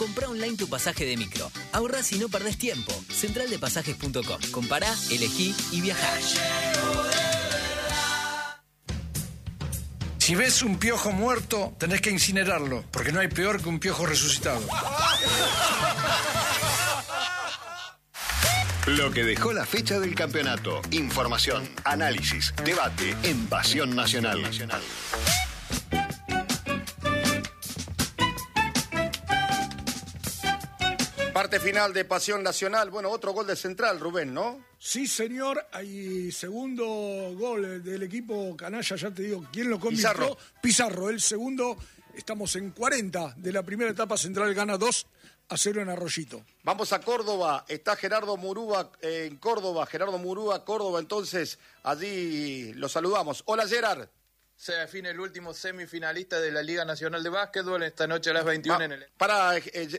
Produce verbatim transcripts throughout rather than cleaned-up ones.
Comprá online tu pasaje de micro. Ahorrás y no perdés tiempo. central de pasajes punto com. Compará, elegí y viajá. Si ves un piojo muerto, tenés que incinerarlo, porque no hay peor que un piojo resucitado. Lo que dejó la fecha del campeonato. Información, análisis, debate en Pasión Nacional. Parte final de Pasión Nacional. Bueno, otro gol de Central, Rubén, ¿no? Sí, señor. Hay segundo gol del equipo canalla, ya te digo, ¿quién lo convirtió? Pizarro. Pizarro, el segundo. Estamos en cuarenta de la primera etapa. Central gana dos a cero en Arroyito. Vamos a Córdoba. Está Gerardo Murúa eh, en Córdoba. Gerardo Murúa, Córdoba. Entonces, allí lo saludamos. Hola, Gerard. Se define el último semifinalista de la Liga Nacional de Básquetbol esta noche a las veintiuna Va, en el... Para, eh, eh,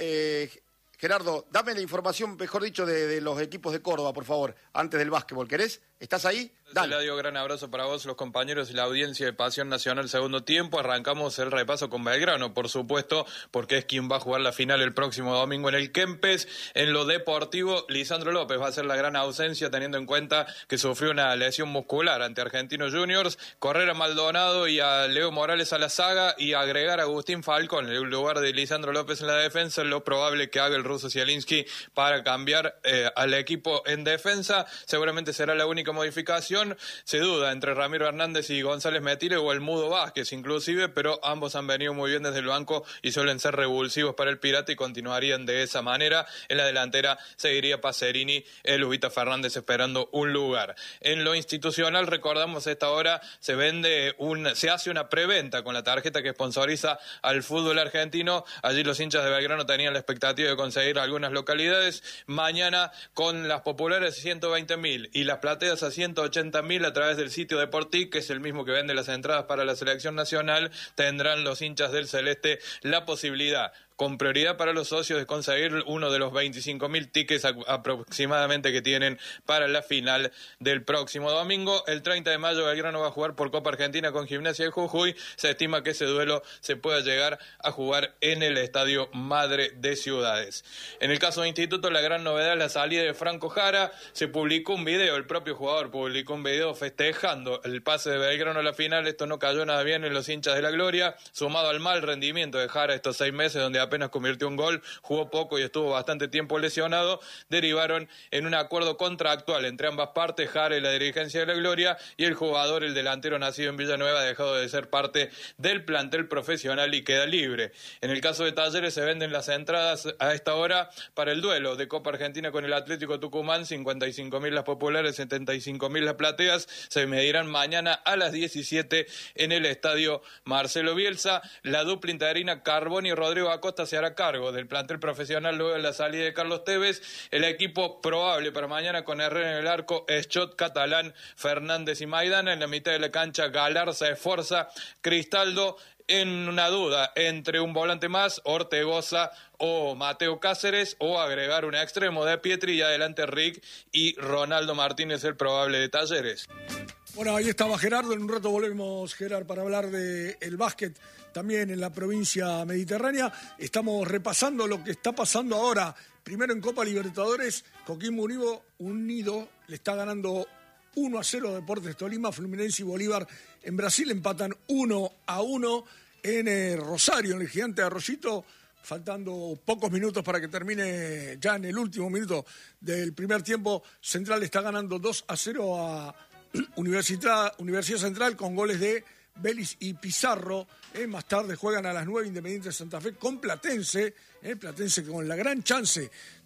eh, Gerardo, dame la información, mejor dicho, de, de los equipos de Córdoba, por favor, antes del básquetbol. ¿Querés? ¿Estás ahí? Dale. Le dio gran abrazo para vos, los compañeros y la audiencia de Pasión Nacional segundo tiempo. Arrancamos el repaso con Belgrano, por supuesto, porque es quien va a jugar la final el próximo domingo en el Kempes. En lo deportivo, Lisandro López va a ser la gran ausencia, teniendo en cuenta que sufrió una lesión muscular ante Argentinos Juniors. Correr a Maldonado y a Leo Morales a la saga y agregar a Agustín Falcón en el lugar de Lisandro López en la defensa, lo probable que haga el ruso Zielinski para cambiar eh, al equipo en defensa. Seguramente será la única modificación. Se duda entre Ramiro Hernández y González Metile o el Mudo Vázquez inclusive, pero ambos han venido muy bien desde el banco y suelen ser revulsivos para el Pirata y continuarían de esa manera. En la delantera seguiría Pacerini, el Ubita Fernández esperando un lugar. En lo institucional, recordamos, a esta hora se vende un, se hace una preventa con la tarjeta que sponsoriza al fútbol argentino. Allí los hinchas de Belgrano tenían la expectativa de conseguir algunas localidades. Mañana con las populares ciento veinte mil y las plateas a ciento ochenta mil a través del sitio Deportic, que es el mismo que vende las entradas para la selección nacional, tendrán los hinchas del Celeste la posibilidad, con prioridad para los socios, de conseguir uno de los veinticinco mil tickets aproximadamente que tienen para la final del próximo domingo. El treinta de mayo Belgrano va a jugar por Copa Argentina con Gimnasia de Jujuy. Se estima que ese duelo se pueda llegar a jugar en el Estadio Madre de Ciudades. En el caso de Instituto, la gran novedad es la salida de Franco Jara. Se publicó un video, el propio jugador publicó un video festejando el pase de Belgrano a la final. Esto no cayó nada bien en los hinchas de la Gloria, sumado al mal rendimiento de Jara estos seis meses, donde apenas convirtió un gol, jugó poco y estuvo bastante tiempo lesionado, derivaron en un acuerdo contractual entre ambas partes, Jara y la dirigencia de la Gloria, y el jugador, el delantero nacido en Villanueva, ha dejado de ser parte del plantel profesional y queda libre. En el caso de Talleres, se venden las entradas a esta hora para el duelo de Copa Argentina con el Atlético Tucumán, cincuenta y cinco mil las populares, setenta y cinco mil las plateas. Se medirán mañana a las diecisiete en el Estadio Marcelo Bielsa. La dupla interina Carboni y Rodrigo Acosta se hará cargo del plantel profesional luego de la salida de Carlos Tevez. El equipo probable para mañana con Herrera en el arco, Schott, Catalán, Fernández y Maidana. En la mitad de la cancha, Galarza, Esforza, Cristaldo. En una duda entre un volante más, Ortegoza o Mateo Cáceres, o agregar un extremo de Pietri y adelante Rick y Ronaldo Martínez, el probable de Talleres. Bueno, ahí estaba Gerardo. En un rato volvemos, Gerard, para hablar del básquet también en la provincia mediterránea. Estamos repasando lo que está pasando ahora. Primero en Copa Libertadores, Coquimbo Unido, Unido le está ganando uno a cero a Deportes Tolima. Fluminense y Bolívar en Brasil empatan uno a uno. En eh, Rosario, en el Gigante de Arroyito, faltando pocos minutos para que termine, ya en el último minuto del primer tiempo, Central está ganando dos a cero a Universidad, Universidad Central con goles de Vélez y Pizarro. Eh, más tarde juegan a las nueve Independiente de Santa Fe con Platense, eh, Platense con la gran chance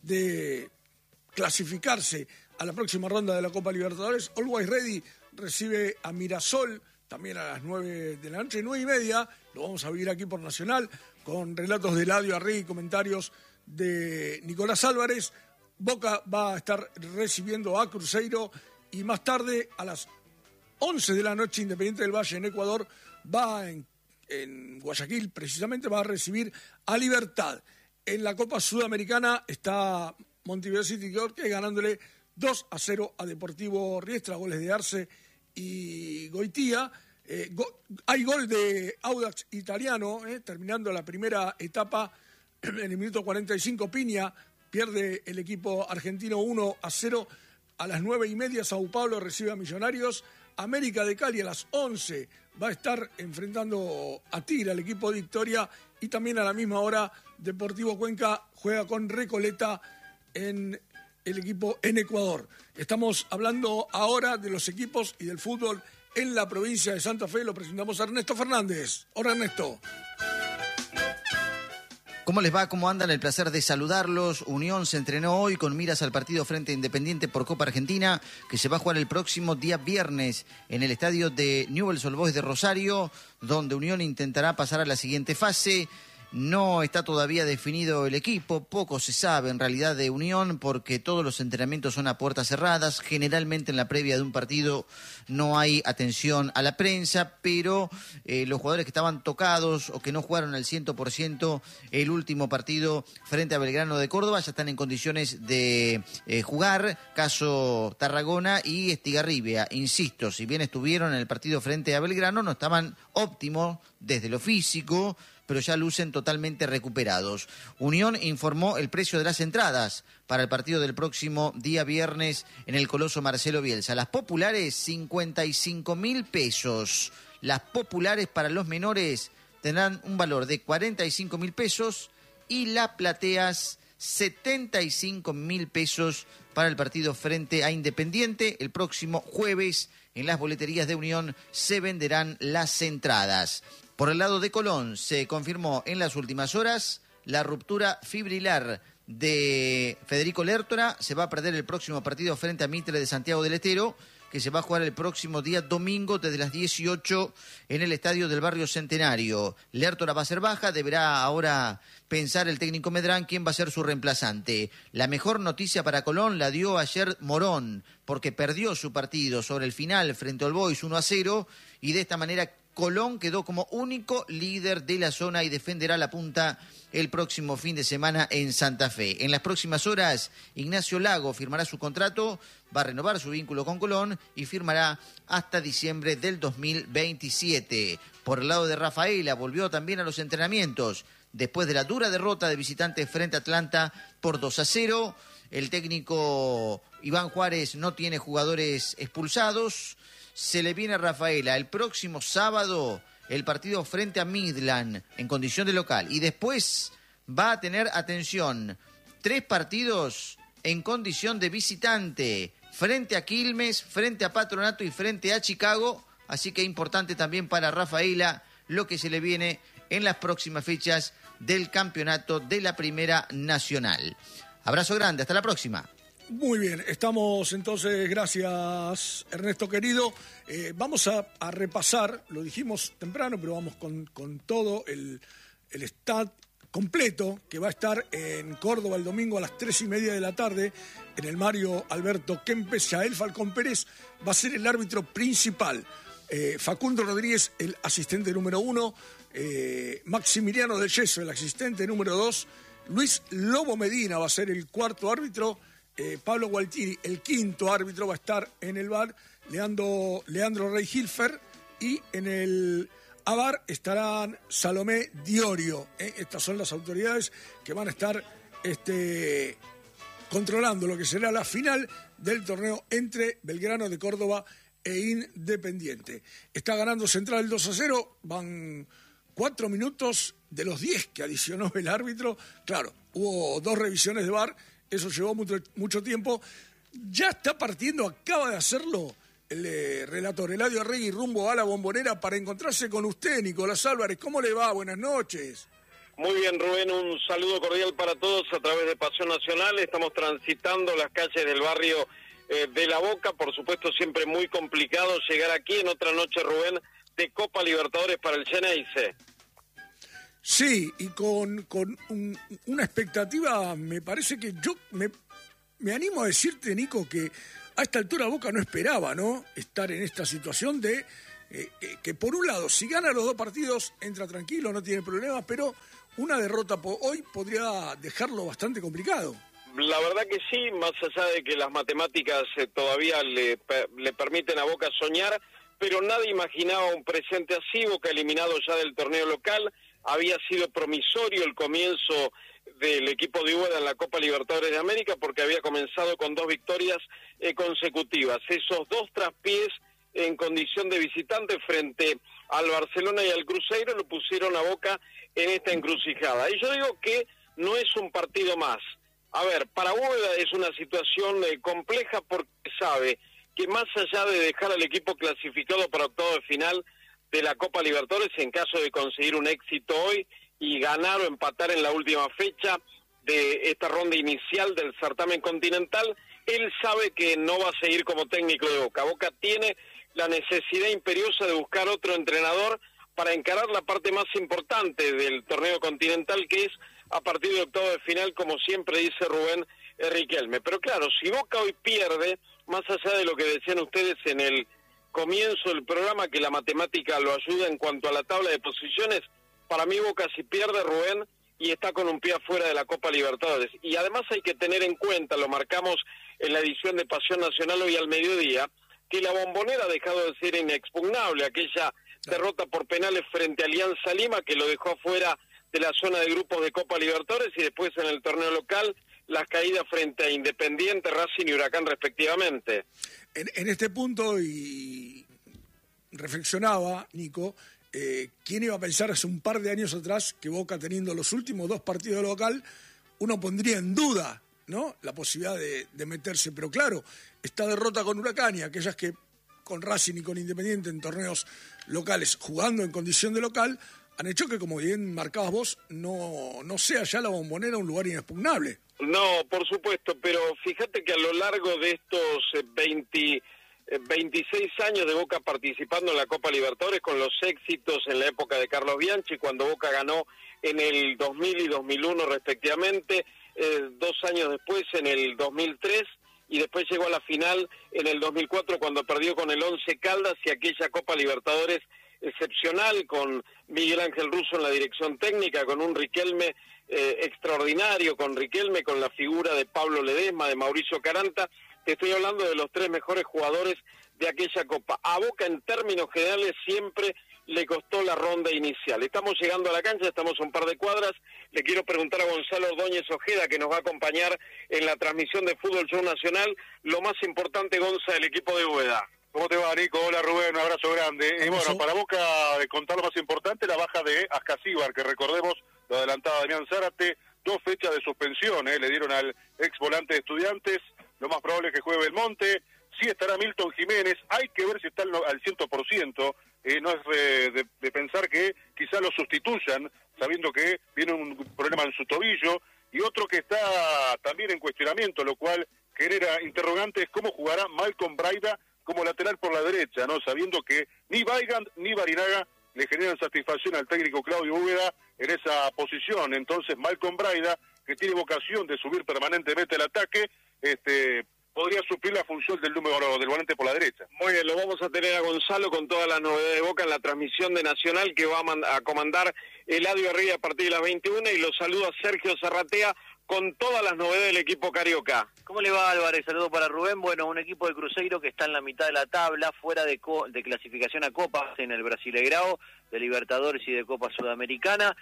de clasificarse a la próxima ronda de la Copa Libertadores. Always Ready recibe a Mirasol también a las nueve de la noche, nueve y media. Lo vamos a vivir aquí por Nacional con relatos de Eladio Arregui y comentarios de Nicolás Álvarez. Boca va a estar recibiendo a Cruzeiro y más tarde a las once de la noche Independiente del Valle en Ecuador va en, en Guayaquil precisamente va a recibir a Libertad. En la Copa Sudamericana está Montevideo City que ganándole dos a cero a Deportivo Riestra, goles de Arce y Goitía. Eh, go, hay gol de Audax Italiano, eh, terminando la primera etapa En el minuto cuarenta y cinco, Piña pierde el equipo argentino uno a cero. A las nueve y media, Sao Paulo recibe a Millonarios. América de Cali a las once va a estar enfrentando a Tigre, al equipo de Victoria. Y también a la misma hora, Deportivo Cuenca juega con Recoleta en el equipo en Ecuador. Estamos hablando ahora de los equipos y del fútbol en la provincia de Santa Fe. Lo presentamos a Ernesto Fernández. Hola, Ernesto. ¿Cómo les va? ¿Cómo andan? El placer de saludarlos. Unión se entrenó hoy con miras al partido frente a Independiente por Copa Argentina, que se va a jugar el próximo día viernes en el estadio de Newell's Old Boys de Rosario, donde Unión intentará pasar a la siguiente fase. No está todavía definido el equipo, poco se sabe en realidad de Unión porque todos los entrenamientos son a puertas cerradas. Generalmente en la previa de un partido no hay atención a la prensa, pero eh, los jugadores que estaban tocados o que no jugaron al cien por ciento el último partido frente a Belgrano de Córdoba ya están en condiciones de eh, jugar, caso Tarragona y Estigarribia. Insisto, si bien estuvieron en el partido frente a Belgrano, no estaban óptimos desde lo físico, pero ya lucen totalmente recuperados. Unión informó el precio de las entradas para el partido del próximo día viernes en el Coloso Marcelo Bielsa. Las populares, cincuenta y cinco mil pesos. Las populares para los menores tendrán un valor de cuarenta y cinco mil pesos y las plateas, setenta y cinco mil pesos para el partido frente a Independiente. El próximo jueves en las boleterías de Unión se venderán las entradas. Por el lado de Colón, se confirmó en las últimas horas la ruptura fibrilar de Federico Lertora. Se va a perder el próximo partido frente a Mitre de Santiago del Estero, que se va a jugar el próximo día domingo desde las dieciocho en el estadio del Barrio Centenario. Lertora va a ser baja, deberá ahora pensar el técnico Medrán quién va a ser su reemplazante. La mejor noticia para Colón la dio ayer Morón, porque perdió su partido sobre el final frente al Boys uno a cero y de esta manera Colón quedó como único líder de la zona y defenderá la punta el próximo fin de semana en Santa Fe. En las próximas horas, Ignacio Lago firmará su contrato, va a renovar su vínculo con Colón y firmará hasta diciembre del dos mil veintisiete. Por el lado de Rafaela, volvió también a los entrenamientos después de la dura derrota de visitantes frente a Atlanta por dos a cero. El técnico Iván Juárez no tiene jugadores expulsados. Se le viene a Rafaela el próximo sábado el partido frente a Midland en condición de local. Y después va a tener, atención, tres partidos en condición de visitante. Frente a Quilmes, frente a Patronato y frente a Chicago. Así que importante también para Rafaela lo que se le viene en las próximas fechas del campeonato de la Primera Nacional. Abrazo grande, hasta la próxima. Muy bien, estamos entonces, gracias Ernesto querido. Eh, vamos a, a repasar, lo dijimos temprano, pero vamos con, con todo el, el stat completo que va a estar en Córdoba el domingo a las tres y media de la tarde en el Mario Alberto Kempes. Yael Falcón Pérez va a ser el árbitro principal. Eh, Facundo Rodríguez, el asistente número uno. Eh, Maximiliano del Yeso, el asistente número dos. Luis Lobo Medina va a ser el cuarto árbitro. Eh, Pablo Gualtieri, el quinto árbitro, va a estar en el V A R, Leandro, Leandro Rey Hilfer, y en el A V A R estarán Salomé Diorio. Eh, estas son las autoridades que van a estar este, controlando lo que será la final del torneo entre Belgrano de Córdoba e Independiente. Está ganando Central dos a cero, van cuatro minutos de los diez que adicionó el árbitro. Claro, hubo dos revisiones de V A R, eso llevó mucho, mucho tiempo. Ya está partiendo, acaba de hacerlo el eh, relator Eladio Arregui rumbo a la Bombonera para encontrarse con usted, Nicolás Álvarez. ¿Cómo le va? Buenas noches. Muy bien, Rubén, un saludo cordial para todos a través de Pasión Nacional. Estamos transitando las calles del barrio eh, de La Boca. Por supuesto, siempre muy complicado llegar aquí en otra noche, Rubén, de Copa Libertadores para el Xeneize. Sí, y con, con un, una expectativa, me parece que yo me, me animo a decirte, Nico, que a esta altura Boca no esperaba, ¿no?, estar en esta situación de eh, que, que por un lado, si gana los dos partidos, entra tranquilo, no tiene problemas, pero una derrota po- hoy podría dejarlo bastante complicado. La verdad que sí, más allá de que las matemáticas eh, todavía le, le permiten a Boca soñar, pero nadie imaginaba un presente así. Boca eliminado ya del torneo local. Había sido promisorio el comienzo del equipo de Úbeda en la Copa Libertadores de América, porque había comenzado con dos victorias eh, consecutivas. Esos dos traspiés en condición de visitante frente al Barcelona y al Cruzeiro lo pusieron a Boca en esta encrucijada. Y yo digo que no es un partido más. A ver, para Úbeda es una situación eh, compleja porque sabe que más allá de dejar al equipo clasificado para octavo de final de la Copa Libertadores, en caso de conseguir un éxito hoy y ganar o empatar en la última fecha de esta ronda inicial del certamen continental, él sabe que no va a seguir como técnico de Boca. Boca tiene la necesidad imperiosa de buscar otro entrenador para encarar la parte más importante del torneo continental, que es a partir de octavo de final, como siempre dice Rubén Riquelme. Pero claro, si Boca hoy pierde, más allá de lo que decían ustedes en el comienzo del programa, que la matemática lo ayuda en cuanto a la tabla de posiciones, para mí Boca si pierde, Rubén, y está con un pie afuera de la Copa Libertadores. Y además hay que tener en cuenta, lo marcamos en la edición de Pasión Nacional hoy al mediodía, que la Bombonera ha dejado de ser inexpugnable, aquella derrota por penales frente a Alianza Lima, que lo dejó afuera de la zona de grupos de Copa Libertadores, y después en el torneo local las caídas frente a Independiente, Racing y Huracán respectivamente. En, en este punto, y reflexionaba, Nico, eh, ¿quién iba a pensar hace un par de años atrás que Boca, teniendo los últimos dos partidos local, uno pondría en duda, ¿no?, la posibilidad de, de meterse? Pero claro, esta derrota con Huracán y aquellas que con Racing y con Independiente en torneos locales, jugando en condición de local, han hecho que, como bien marcabas vos, no, no sea ya la Bombonera un lugar inexpugnable. No, por supuesto, pero fíjate que a lo largo de estos veinte, veintiséis años de Boca participando en la Copa Libertadores, con los éxitos en la época de Carlos Bianchi, cuando Boca ganó en el dos mil y dos mil uno respectivamente, eh, dos años después en el dos mil tres, y después llegó a la final en el dos mil cuatro cuando perdió con el Once Caldas, y aquella Copa Libertadores excepcional con Miguel Ángel Russo en la dirección técnica, con un Riquelme eh, extraordinario, con Riquelme, con la figura de Pablo Ledesma, de Mauricio Caranta. Te estoy hablando de los tres mejores jugadores de aquella Copa. A Boca en términos generales siempre le costó la ronda inicial. Estamos llegando a la cancha, estamos a un par de cuadras. Le quiero preguntar a Gonzalo Ordóñez Ojeda, que nos va a acompañar en la transmisión de Fútbol Show Nacional, lo más importante, Gonza, del equipo de Úbeda. ¿Cómo te va, Nico? Hola, Rubén, un abrazo grande. Y bueno, para Boca, de contar lo más importante, la baja de Ascasíbar, que recordemos, lo adelantaba Damián Zárate, dos fechas de suspensión, ¿eh? Le dieron al ex volante de Estudiantes, lo más probable es que juegue Belmonte, sí estará Milton Jiménez, hay que ver si está al cien por ciento, eh, no es eh, de, de pensar que quizá lo sustituyan, sabiendo que viene un problema en su tobillo, y otro que está también en cuestionamiento, lo cual genera interrogantes, cómo jugará Malcolm Braida como lateral por la derecha, ¿no? Sabiendo que ni Weigand ni Barinaga le generan satisfacción al técnico Claudio Úbeda en esa posición. Entonces Malcolm Braida, que tiene vocación de subir permanentemente el ataque, este podría suplir la función del número del volante por la derecha. Muy bien, lo vamos a tener a Gonzalo con todas las novedades de Boca en la transmisión de Nacional, que va a, a comandar Eladio Arriba a partir de las veintiuna, y los saluda Sergio Zarratea con todas las novedades del equipo carioca. ¿Cómo le va, Álvarez? Saludo para Rubén. Bueno, un equipo de Cruzeiro que está en la mitad de la tabla, fuera de, co de clasificación a Copas en el Brasileirao, de Libertadores y de Copa Sudamericana,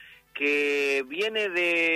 que viene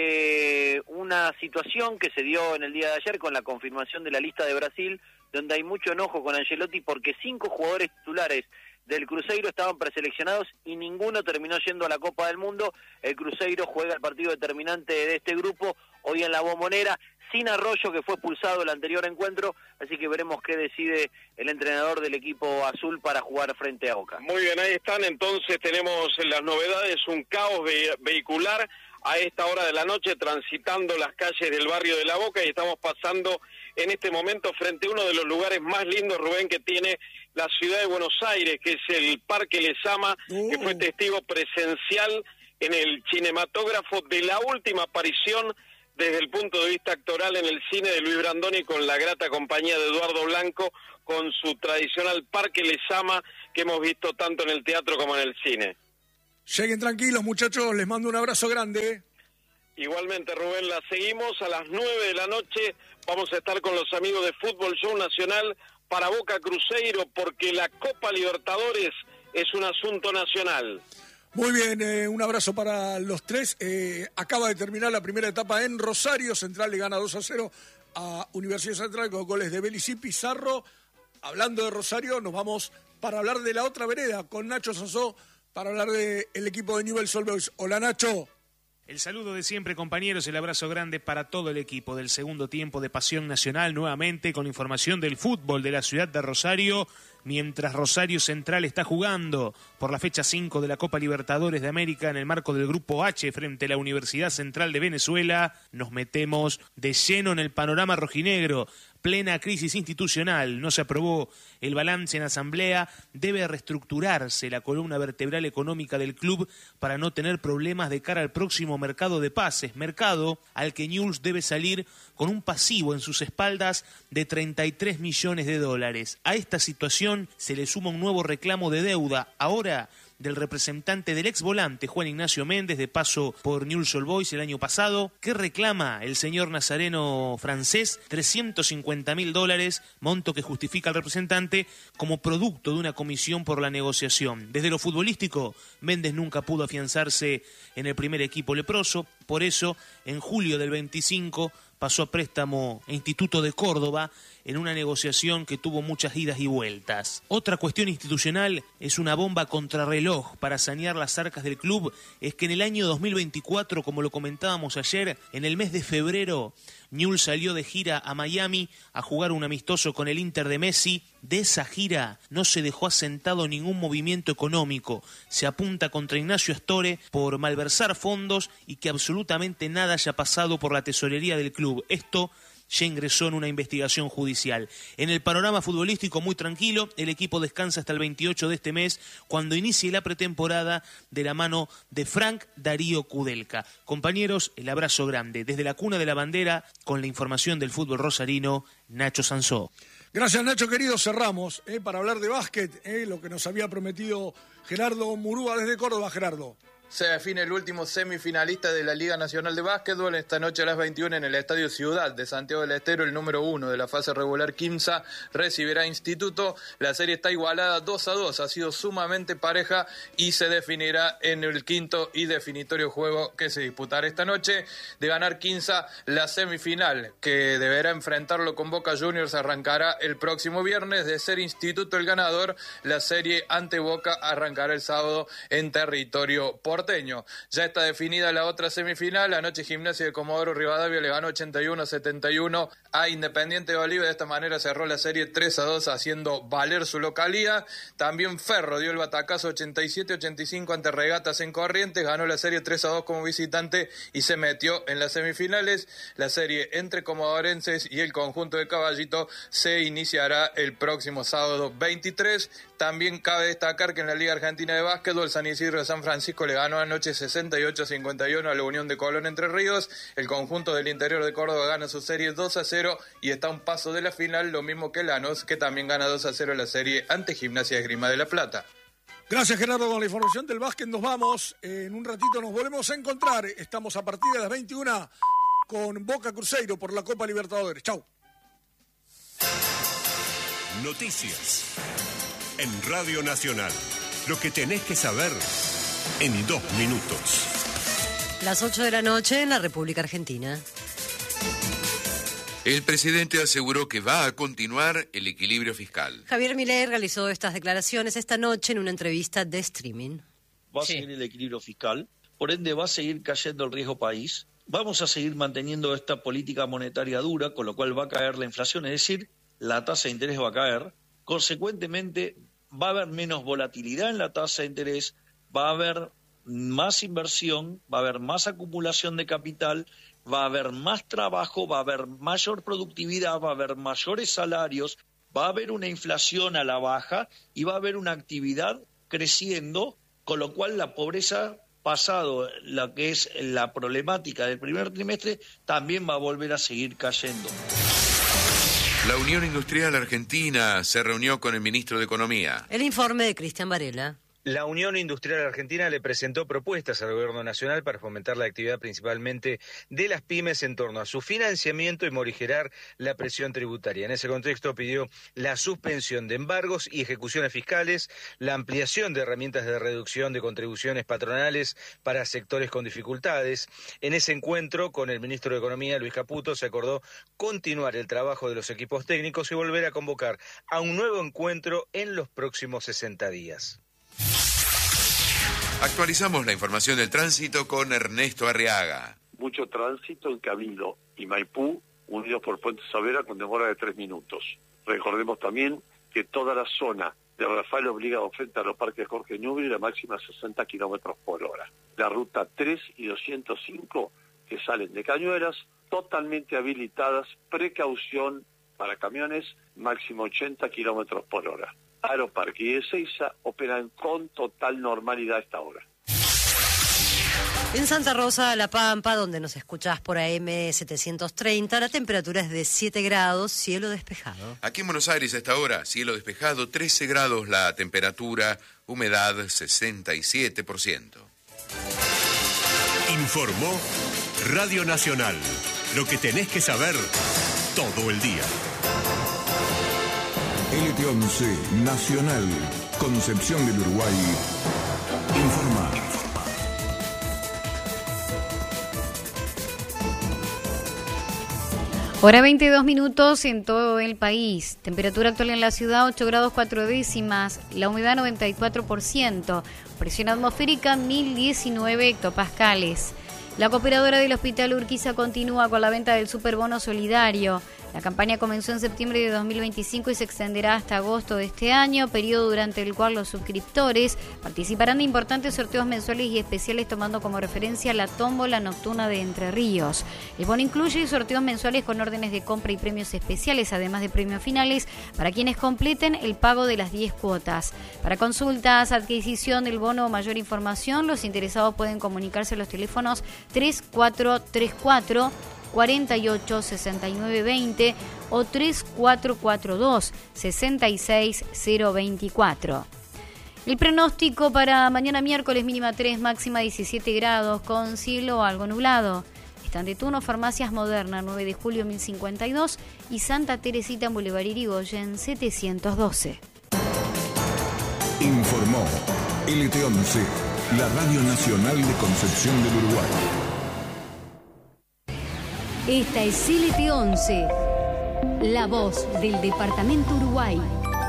de una situación que se dio en el día de ayer con la confirmación de la lista de Brasil, donde hay mucho enojo con Ancelotti porque cinco jugadores titulares del Cruzeiro estaban preseleccionados y ninguno terminó yendo a la Copa del Mundo. El Cruzeiro juega el partido determinante de este grupo hoy en la Bombonera, sin Arroyo, que fue expulsado el anterior encuentro, así que veremos qué decide el entrenador del equipo azul para jugar frente a Boca. Muy bien, ahí están, entonces tenemos las novedades, un caos ve vehicular a esta hora de la noche transitando las calles del barrio de La Boca, y estamos pasando en este momento frente a uno de los lugares más lindos, Rubén, que tiene la ciudad de Buenos Aires, que es el Parque Lezama, uh. que fue testigo presencial en el cinematógrafo de la última aparición desde el punto de vista actoral en el cine de Luis Brandoni, con la grata compañía de Eduardo Blanco, con su tradicional Parque Lezama que hemos visto tanto en el teatro como en el cine. Lleguen tranquilos, muchachos, les mando un abrazo grande. Igualmente, Rubén, la seguimos a las nueve de la noche. Vamos a estar con los amigos de Fútbol Show Nacional para Boca Cruzeiro, porque la Copa Libertadores es un asunto nacional. Muy bien, eh, un abrazo para los tres. Eh, acaba de terminar la primera etapa en Rosario. Central le gana dos a cero a Universidad Central con goles de Belis y Pizarro. Hablando de Rosario, nos vamos para hablar de la otra vereda con Nacho Sansó, para hablar del equipo de Newell's Old Boys. Hola, Nacho. El saludo de siempre, compañeros, el abrazo grande para todo el equipo del segundo tiempo de Pasión Nacional, nuevamente con información del fútbol de la ciudad de Rosario, mientras Rosario Central está jugando por la fecha cinco de la Copa Libertadores de América en el marco del Grupo H frente a la Universidad Central de Venezuela. Nos metemos de lleno en el panorama rojinegro. Plena crisis institucional, no se aprobó el balance en asamblea, debe reestructurarse la columna vertebral económica del club para no tener problemas de cara al próximo mercado de pases, mercado al que Newell's debe salir con un pasivo en sus espaldas de treinta y tres millones de dólares. A esta situación se le suma un nuevo reclamo de deuda, ahora del representante del ex volante Juan Ignacio Méndez, de paso por Newell's Old Boys el año pasado. ¿Qué reclama el señor nazareno francés? trescientos cincuenta mil dólares, monto que justifica el representante como producto de una comisión por la negociación. Desde lo futbolístico, Méndez nunca pudo afianzarse en el primer equipo leproso, por eso en julio del veinticinco pasó a préstamo a Instituto de Córdoba en una negociación que tuvo muchas idas y vueltas. Otra cuestión institucional es una bomba contrarreloj para sanear las arcas del club, es que en el año dos mil veinticuatro, como lo comentábamos ayer, en el mes de febrero, Newell's salió de gira a Miami a jugar un amistoso con el Inter de Messi. De esa gira no se dejó asentado ningún movimiento económico. Se apunta contra Ignacio Astore por malversar fondos y que absolutamente nada haya pasado por la tesorería del club. Esto ya ingresó en una investigación judicial. En el panorama futbolístico muy tranquilo, el equipo descansa hasta el veintiocho de este mes, cuando inicie la pretemporada de la mano de Frank Darío Kudelka. Compañeros, el abrazo grande. Desde la cuna de la bandera, con la información del fútbol rosarino, Nacho Sansó. Gracias, Nacho, querido. Cerramos eh, para hablar de básquet, eh, lo que nos había prometido Gerardo Murúa desde Córdoba. Gerardo. Se define el último semifinalista de la Liga Nacional de Básquetbol esta noche a las veintiuna en el Estadio Ciudad de Santiago del Estero. El número uno de la fase regular, Quimsa, recibirá Instituto. La serie está igualada dos a dos, ha sido sumamente pareja y se definirá en el quinto y definitorio juego que se disputará esta noche. De ganar Quimsa, la semifinal que deberá enfrentarlo con Boca Juniors arrancará el próximo viernes. De ser Instituto el ganador, la serie ante Boca arrancará el sábado en territorio porteño. Ya está definida la otra semifinal. Anoche Gimnasia de Comodoro Rivadavia le ganó ochenta y uno a setenta y uno a Independiente de Bolívar. De esta manera cerró la serie tres a dos, haciendo valer su localía. También Ferro dio el batacazo ochenta y siete a ochenta y cinco ante Regatas en Corrientes. Ganó la serie tres a dos como visitante y se metió en las semifinales. La serie entre comodorenses y el conjunto de Caballito se iniciará el próximo sábado veintitrés. También cabe destacar que en la Liga Argentina de Básquetbol, San Isidro de San Francisco le ganó anoche sesenta y ocho a cincuenta y uno a la Unión de Colón Entre Ríos. El conjunto del interior de Córdoba gana su serie dos a cero y está a un paso de la final, lo mismo que Lanús, que también gana dos a cero la serie ante Gimnasia de Esgrima de La Plata. Gracias, Gerardo, con la información del básquet. Nos vamos. En un ratito nos volvemos a encontrar. Estamos a partir de las veintiuna con Boca Cruzeiro por la Copa Libertadores. Chau. Noticias en Radio Nacional. Lo que tenés que saber en dos minutos. Las ocho de la noche en la República Argentina. El presidente aseguró que va a continuar el equilibrio fiscal. Javier Milei realizó estas declaraciones esta noche en una entrevista de streaming. Va a sí. seguir el equilibrio fiscal, por ende va a seguir cayendo el riesgo país. Vamos a seguir manteniendo esta política monetaria dura, con lo cual va a caer la inflación, es decir, la tasa de interés va a caer. Consecuentemente, va a haber menos volatilidad en la tasa de interés, va a haber más inversión, va a haber más acumulación de capital, va a haber más trabajo, va a haber mayor productividad, va a haber mayores salarios, va a haber una inflación a la baja y va a haber una actividad creciendo, con lo cual la pobreza, pasado lo que es la problemática del primer trimestre, también va a volver a seguir cayendo. La Unión Industrial Argentina se reunió con el ministro de Economía. El informe de Cristian Varela. La Unión Industrial Argentina le presentó propuestas al Gobierno Nacional para fomentar la actividad principalmente de las pymes en torno a su financiamiento y morigerar la presión tributaria. En ese contexto pidió la suspensión de embargos y ejecuciones fiscales, la ampliación de herramientas de reducción de contribuciones patronales para sectores con dificultades. En ese encuentro con el ministro de Economía, Luis Caputo, se acordó continuar el trabajo de los equipos técnicos y volver a convocar a un nuevo encuentro en los próximos sesenta días. Actualizamos la información del tránsito con Ernesto Arriaga. Mucho tránsito en Cabildo y Maipú, unidos por Puente Saavedra con demora de tres minutos. Recordemos también que toda la zona de Rafael Obligado frente a los parques Jorge Newbery, la máxima sesenta kilómetros por hora. La ruta tres y doscientos cinco, que salen de Cañuelas, totalmente habilitadas, precaución para camiones, máximo ochenta kilómetros por hora. Aeroparque y Ezeiza operan con total normalidad a esta hora. En Santa Rosa, La Pampa, donde nos escuchás por A M setecientos treinta, la temperatura es de siete grados, cielo despejado. Aquí en Buenos Aires a esta hora, cielo despejado, trece grados la temperatura, humedad sesenta y siete por ciento. Informó Radio Nacional. Lo que tenés que saber todo el día. L T once Nacional, Concepción del Uruguay, informa. Hora veintidós minutos en todo el país. Temperatura actual en la ciudad ocho grados cuatro décimas, la humedad noventa y cuatro por ciento, presión atmosférica mil diecinueve hectopascales. La cooperadora del Hospital Urquiza continúa con la venta del Superbono Solidario. La campaña comenzó en septiembre de dos mil veinticinco y se extenderá hasta agosto de este año, periodo durante el cual los suscriptores participarán de importantes sorteos mensuales y especiales, tomando como referencia la tómbola nocturna de Entre Ríos. El bono incluye sorteos mensuales con órdenes de compra y premios especiales, además de premios finales para quienes completen el pago de las diez cuotas. Para consultas, adquisición del bono o mayor información, los interesados pueden comunicarse a los teléfonos tres cuatro tres cuatro, cuarenta y ocho, sesenta y nueve veinte o tres cuatro cuatro dos, sesenta y seis cero veinticuatro. El pronóstico para mañana miércoles, mínima tres, máxima diecisiete grados, con cielo algo nublado. Están de turno Farmacias Moderna, nueve de julio mil cincuenta y dos y Santa Teresita en Boulevard Irigoyen setecientos doce. Informó L T once, la Radio Nacional de Concepción del Uruguay. Esta es L T once, la voz del Departamento Uruguay.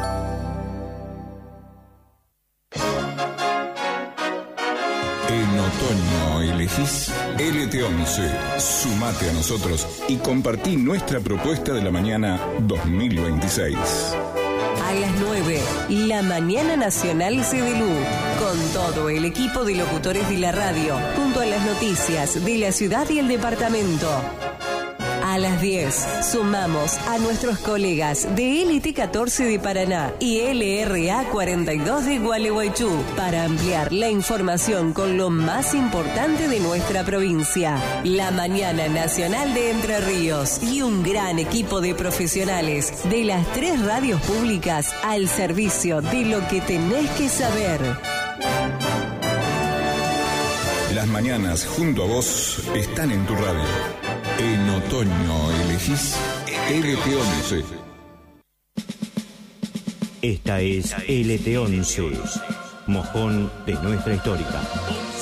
En otoño elegís L T once. Sumate a nosotros y compartí nuestra propuesta de la mañana dos mil veintiséis. A las nueve, la Mañana Nacional C D L U, con todo el equipo de locutores de la radio, junto a las noticias de la ciudad y el departamento. A las diez, sumamos a nuestros colegas de L T catorce de Paraná y L R A cuarenta y dos de Gualeguaychú para ampliar la información con lo más importante de nuestra provincia. La Mañana Nacional de Entre Ríos y un gran equipo de profesionales de las tres radios públicas al servicio de lo que tenés que saber. Las mañanas junto a vos están en tu radio. En otoño elegís L T once. Esta es L T once, mojón de nuestra histórica.